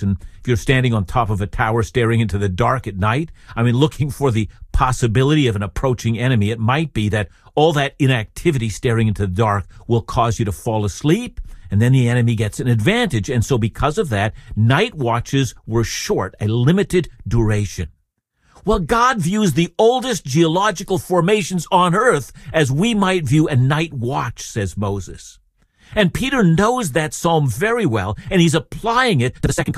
And if you're standing on top of a tower staring into the dark at night, looking for the possibility of an approaching enemy, it might be that all that inactivity staring into the dark will cause you to fall asleep, and then the enemy gets an advantage. And so because of that, night watches were short, a limited duration. Well, God views the oldest geological formations on earth as we might view a night watch, says Moses. And Peter knows that psalm very well, and he's applying it to the second